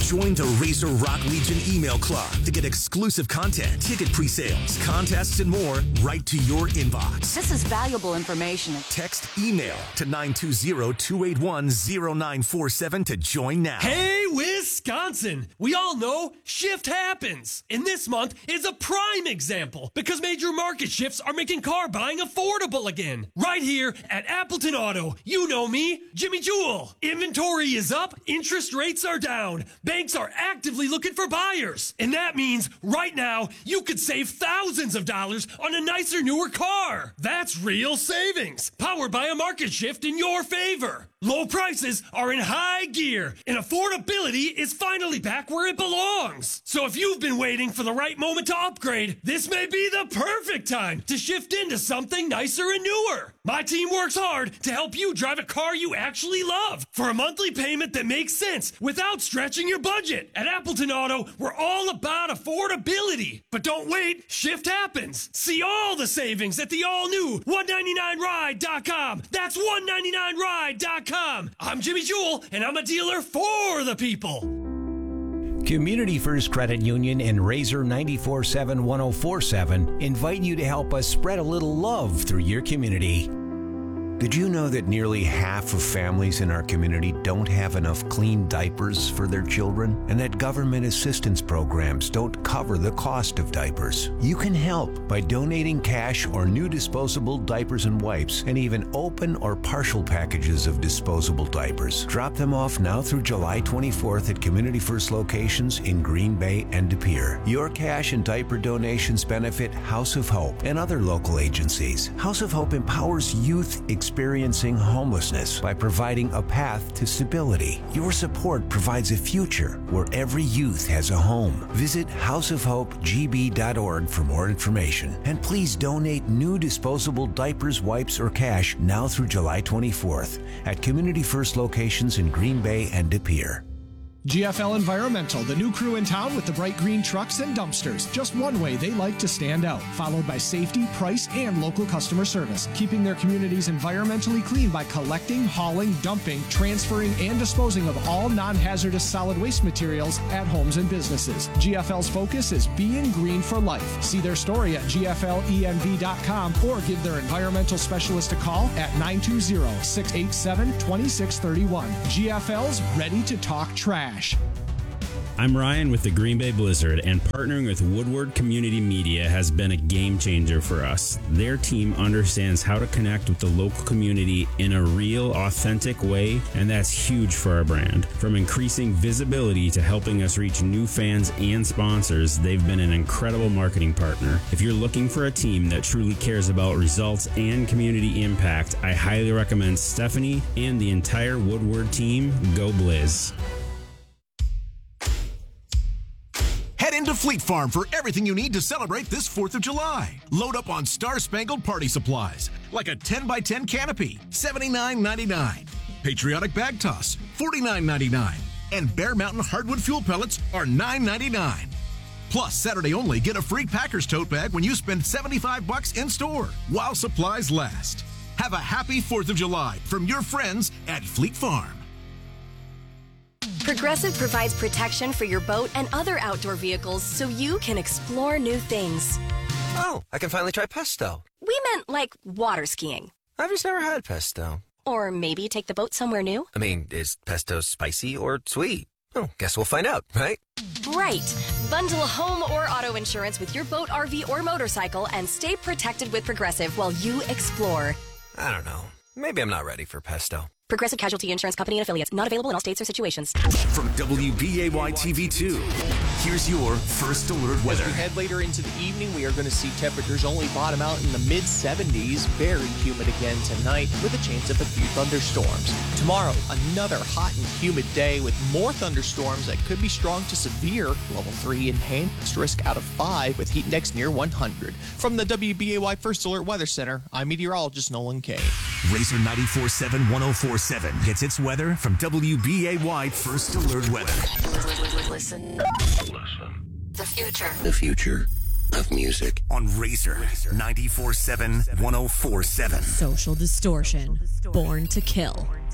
Join the Razor Rock Legion email club to get exclusive content, ticket pre-sales, contests, and more right to your inbox. This is valuable information. Text email to 920-281-0947 to join now. Hey, Wisconsin! We all know shift happens. And this month is a prime example because major market shifts are making car buying affordable again. Right here at Appleton Auto. You know me, Jimmy Jewell. Inventory is up, interest rates are down. Banks are actively looking for buyers. And that means right now you could save thousands of dollars on a nicer, newer car. That's real savings, powered by a market shift in your favor. Low prices are in high gear, and affordability is finally back where it belongs. So if you've been waiting for the right moment to upgrade, this may be the perfect time to shift into something nicer and newer. My team works hard to help you drive a car you actually love for a monthly payment that makes sense without stretching your budget. At Appleton Auto, we're all about affordability. But don't wait, shift happens. See all the savings at the all-new 199ride.com. That's 199ride.com. I'm Jimmy Jewell, and I'm a dealer for the people. Community First Credit Union and Razor 94.7-1047 invite you to help us spread a little love through your community. Did you know that nearly half of families in our community don't have enough clean diapers for their children? And that government assistance programs don't cover the cost of diapers? You can help by donating cash or new disposable diapers and wipes, and even open or partial packages of disposable diapers. Drop them off now through July 24th at Community First locations in Green Bay and De Pere. Your cash and diaper donations benefit House of Hope and other local agencies. House of Hope empowers youth experiencing homelessness by providing a path to stability. Your support provides a future where every youth has a home. Visit houseofhopegb.org for more information. And please donate new disposable diapers, wipes, or cash now through July 24th at Community First locations in Green Bay and De Pere. GFL Environmental, the new crew in town with the bright green trucks and dumpsters. Just one way they like to stand out, followed by safety, price, and local customer service. Keeping their communities environmentally clean by collecting, hauling, dumping, transferring, and disposing of all non-hazardous solid waste materials at homes and businesses. GFL's focus is being green for life. See their story at gflenv.com or give their environmental specialist a call at 920-687-2631. GFL's ready to talk trash. I'm Ryan with the Green Bay Blizzard, and partnering with Woodward Community Media has been a game changer for us. Their team understands how to connect with the local community in a real, authentic way, and that's huge for our brand. From increasing visibility to helping us reach new fans and sponsors, they've been an incredible marketing partner. If you're looking for a team that truly cares about results and community impact, I highly recommend Stephanie and the entire Woodward team. Go Blizz. Head into Fleet Farm for everything you need to celebrate this 4th of July. Load up on Star-Spangled Party supplies, like a 10x10 canopy, $79.99. Patriotic Bag Toss, $49.99. And Bear Mountain Hardwood Fuel Pellets are $9.99. Plus, Saturday only, get a free Packers tote bag when you spend $75 in-store, while supplies last. Have a happy 4th of July from your friends at Fleet Farm. Progressive provides protection for your boat and other outdoor vehicles so you can explore new things. Oh, I can finally try pesto. We meant like water skiing. I've just never had pesto. Or maybe take the boat somewhere new. I mean, is pesto spicy or sweet? Oh, guess we'll find out, right? Right. Bundle home or auto insurance with your boat, RV, or motorcycle and stay protected with Progressive while you explore. I don't know. Maybe I'm not ready for pesto. Progressive Casualty Insurance Company and Affiliates. Not available in all states or situations. From WBAY TV2, here's your First Alert weather. As we head later into the evening, we are going to see temperatures only bottom out in the mid-70s. Very humid again tonight with a chance of a few thunderstorms. Tomorrow, another hot and humid day with more thunderstorms that could be strong to severe. Level 3 enhanced risk out of 5 with heat index near 100. From the WBAY First Alert Weather Center, I'm meteorologist Nolan Kane. Razor 94.7 1047 gets its weather from WBAY First Alert Weather. Listen. The future. The future of music. On Razor 94.7 1047. Social Distortion. Born to Kill.